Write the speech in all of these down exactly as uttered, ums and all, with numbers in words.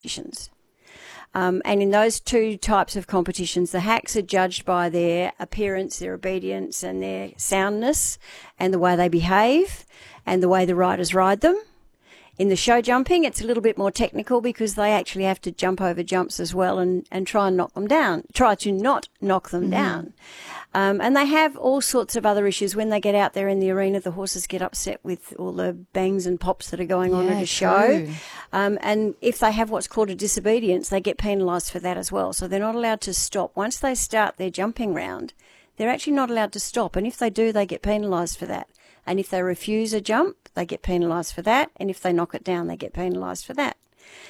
competitions. Um, and in those two types of competitions, the hacks are judged by their appearance, their obedience and their soundness and the way they behave and the way the riders ride them. In the show jumping, it's a little bit more technical because they actually have to jump over jumps as well and, and try and knock them down, try to not knock them mm-hmm. down. Um, and they have all sorts of other issues. When they get out there in the arena, the horses get upset with all the bangs and pops that are going on yeah, at a show. Um, and if they have what's called a disobedience, they get penalised for that as well. So they're not allowed to stop. Once they start their jumping round, they're actually not allowed to stop. And if they do, they get penalised for that. And if they refuse a jump, they get penalised for that. And if they knock it down, they get penalised for that.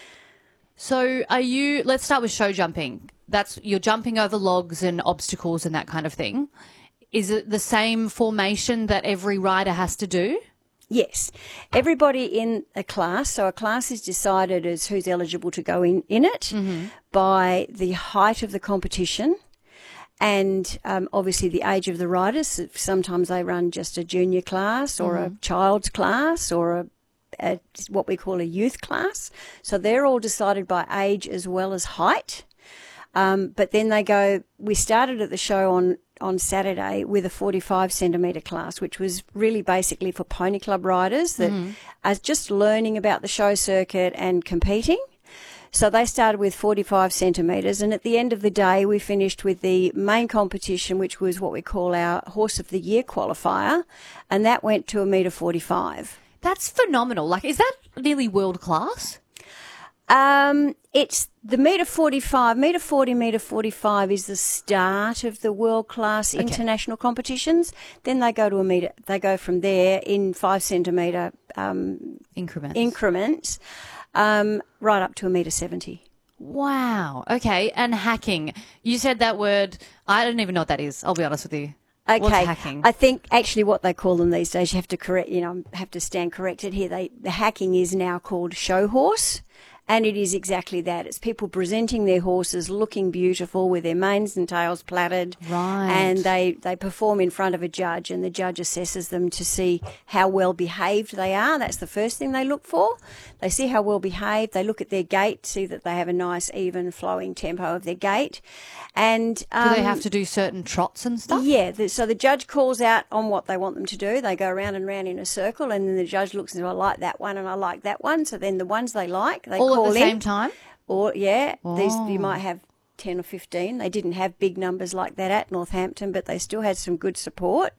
So are you, let's start with show jumping. That's, you're jumping over logs and obstacles and that kind of thing. Is it the same formation that every rider has to do? Yes. Everybody in a class, so a class is decided as who's eligible to go in, in it mm-hmm. by the height of the competition. And um, obviously the age of the riders. Sometimes they run just a junior class or mm-hmm. a child's class or a, a what we call a youth class. So they're all decided by age as well as height. Um, but then they go, we started at the show on, on Saturday with a forty-five centimetre class, which was really basically for pony club riders that mm-hmm. are just learning about the show circuit and competing. So they started with forty-five centimetres, and at the end of the day we finished with the main competition, which was what we call our Horse of the Year qualifier, and that went to a metre forty-five. That's phenomenal. Like, is that nearly world class? Um, it's the metre forty-five, metre forty, metre forty-five is the start of the world class okay. international competitions. Then they go to a metre, they go from there in five centimetre um, increments. increments. Um, right up to a metre seventy. Wow. Okay. And hacking. You said that word. I don't even know what that is. I'll be honest with you. Okay. What's hacking? I think actually what they call them these days, you have to correct, you know, have to stand corrected here. They, the hacking is now called show horse. And it is exactly that. It's people presenting their horses looking beautiful with their manes and tails plaited. Right. And they, they perform in front of a judge, and the judge assesses them to see how well behaved they are. That's the first thing they look for. They see how well behaved. They look at their gait, see that they have a nice, even, flowing tempo of their gait. And um, do they have to do certain trots and stuff? Yeah. The, so the judge calls out on what they want them to do. They go round and round in a circle, and then the judge looks and says, I like that one and I like that one. So then the ones they like, they all call at the in. same time? Or yeah, oh. these you might have ten or fifteen. They didn't have big numbers like that at Northampton, but they still had some good support.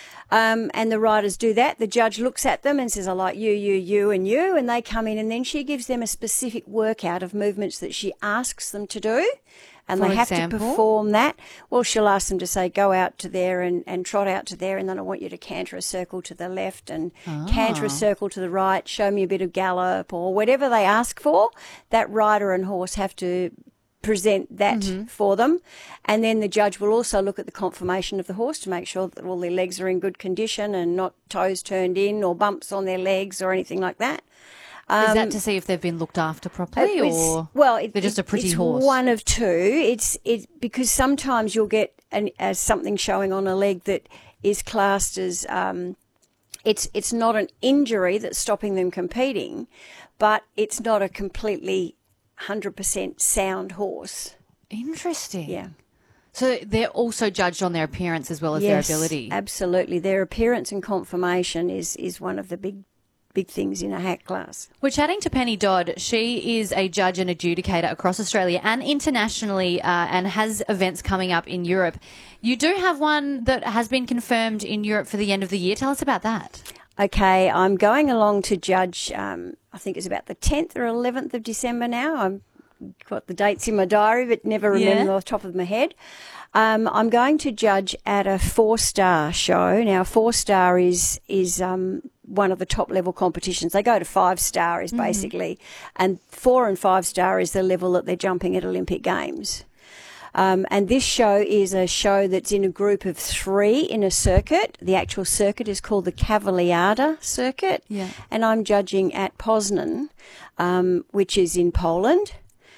Um, and the riders do that. The judge looks at them and says, I like you, you, you, and you. And they come in, and then she gives them a specific workout of movements that she asks them to do. And For they have example? to perform that. Well, she'll ask them to say, go out to there and, and trot out to there, and then I want you to canter a circle to the left and ah. canter a circle to the right, show me a bit of gallop, or whatever they ask for. That rider and horse have to present that mm-hmm. for them. And then the judge will also look at the conformation of the horse to make sure that all their legs are in good condition and not toes turned in or bumps on their legs or anything like that. Is Um, that to see if they've been looked after properly, it was- or well, it, they're just it- a pretty it's horse? one of two. It's it because sometimes you'll get an, uh, something showing on a leg that is classed as um, it's it's not an injury that's stopping them competing, but it's not a completely one hundred percent sound horse. Interesting. Yeah. So they're also judged on their appearance as well as Yes, their ability. absolutely. Their appearance and conformation is is one of the big big things in a hack class. We're chatting to Penny Dodd. She is a judge and adjudicator across Australia and internationally uh, and has events coming up in Europe. You do have one that has been confirmed in Europe for the end of the year. Tell us about that. Okay, I'm going along to judge, um, I think it's about the tenth or eleventh of December now. I've got the dates in my diary but never remember Yeah. off the top of my head. Um, I'm going to judge at a four-star show. Now, four-star is is um, one of the top-level competitions. They go to five-star is Mm-hmm. basically, and four and five-star is the level that they're jumping at Olympic Games. Um, and this show is a show that's in a group of three in a circuit. The actual circuit is called the Cavaliada circuit. Yeah. And I'm judging at Poznan, um, which is in Poland.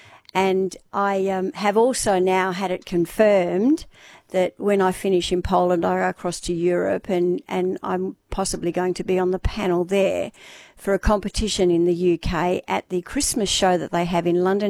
And I um, have also now had it confirmed that when I finish in Poland, I go across to Europe, and, and I'm possibly going to be on the panel there for a competition in the U K at the Christmas show that they have in London